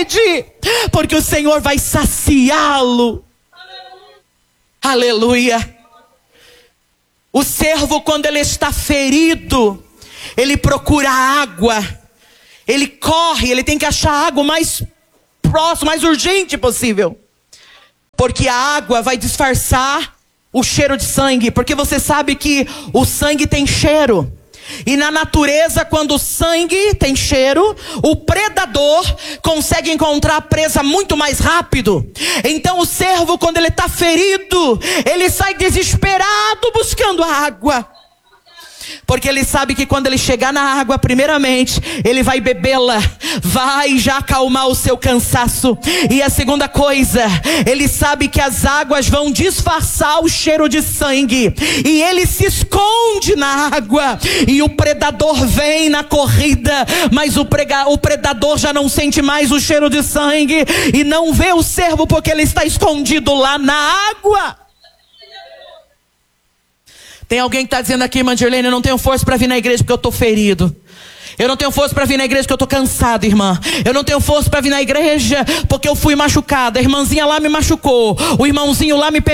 sede, porque o Senhor vai saciá-lo. Aleluia. O servo, quando ele está ferido, ele procura água. Ele corre, ele tem que achar a água mais próximo, mais urgente possível. Porque a água vai disfarçar o cheiro de sangue. Porque você sabe que o sangue tem cheiro. E na natureza, quando o sangue tem cheiro, o predador consegue encontrar a presa muito mais rápido. Então o servo, quando ele está ferido, ele sai desesperado buscando a água. Porque ele sabe que quando ele chegar na água, primeiramente, ele vai bebê-la, vai já acalmar o seu cansaço. E a segunda coisa, ele sabe que as águas vão disfarçar o cheiro de sangue. E ele se esconde na água. E o predador vem na corrida, mas o predador já não sente mais o cheiro de sangue e não vê o servo porque ele está escondido lá na água. Tem alguém que está dizendo aqui, irmã Dirlene, eu não tenho força para vir na igreja porque eu estou ferido. Eu não tenho força para vir na igreja porque eu estou cansado, irmã. Eu não tenho força para vir na igreja porque eu fui machucada. A irmãzinha lá me machucou. O irmãozinho lá me